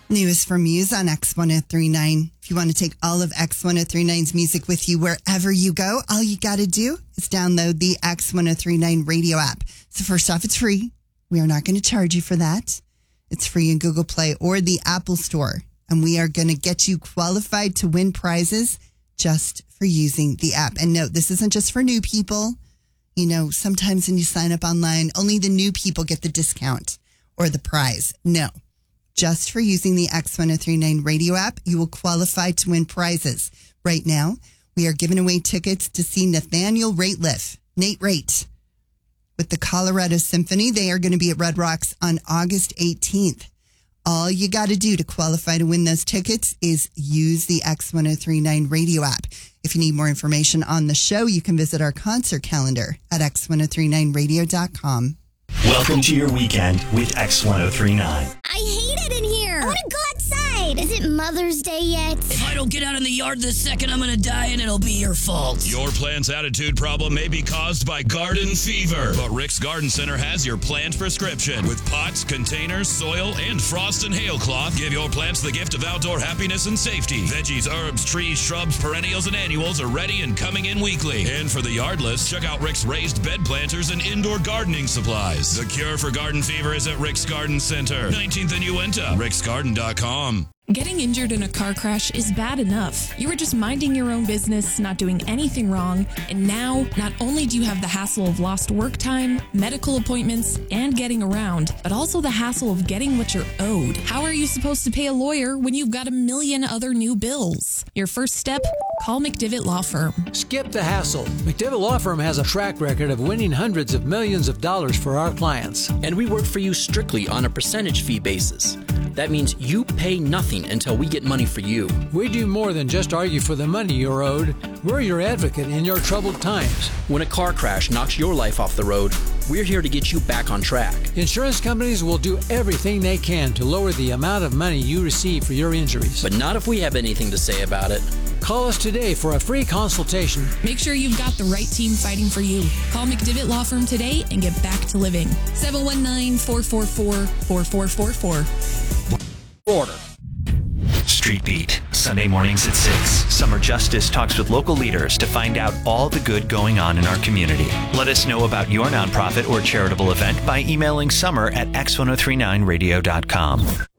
Newest from Muse on X1039. If you want to take all of X1039's music with you wherever you go, all you got to do is download the X1039 radio app. So first off, it's free. We are not going to charge you for that. It's free in Google Play or the Apple Store. And we are going to get you qualified to win prizes just for using the app. And note, this isn't just for new people. You know, sometimes when you sign up online, only the new people get the discount or the prize. No. Just for using the X1039 radio app, you will qualify to win prizes. Right now, we are giving away tickets to see Nathaniel Rateliff, Nate Rate, with the Colorado Symphony. They are going to be at Red Rocks on August 18th. All you got to do to qualify to win those tickets is use the X1039 radio app. If you need more information on the show, you can visit our concert calendar at x1039radio.com. Welcome to your weekend with X1039. I hate it in here. I want to go outside. Is it Mother's Day yet? If I don't get out in the yard this second, I'm going to die and it'll be your fault. Your plant's attitude problem may be caused by garden fever, but Rick's Garden Center has your plant prescription. With pots, containers, soil, and frost and hail cloth, give your plants the gift of outdoor happiness and safety. Veggies, herbs, trees, shrubs, perennials, and annuals are ready and coming in weekly. And for the yardless, check out Rick's raised bed planters and indoor gardening supplies. The cure for garden fever is at Rick's Garden Center, 19th and Uinta, ricksgarden.com. Getting injured in a car crash is bad enough. You were just minding your own business, not doing anything wrong, and now not only do you have the hassle of lost work time, medical appointments, and getting around, but also the hassle of getting what you're owed. How are you supposed to pay a lawyer when you've got a million other new bills? Your first step? Call McDivitt Law Firm. Skip the hassle. McDivitt Law Firm has a track record of winning hundreds of millions of dollars for our clients. And we work for you strictly on a percentage fee basis. That means you pay nothing until we get money for you. We do more than just argue for the money you're owed. We're your advocate in your troubled times. When a car crash knocks your life off the road, we're here to get you back on track. Insurance companies will do everything they can to lower the amount of money you receive for your injuries. But not if we have anything to say about it. Call us today for a free consultation. Make sure you've got the right team fighting for you. Call McDivitt Law Firm today and get back to living. 719-444-4444. Order. Street Beat, Sunday mornings at 6. Summer Justice talks with local leaders to find out all the good going on in our community. Let us know about your nonprofit or charitable event by emailing summer@x1039radio.com.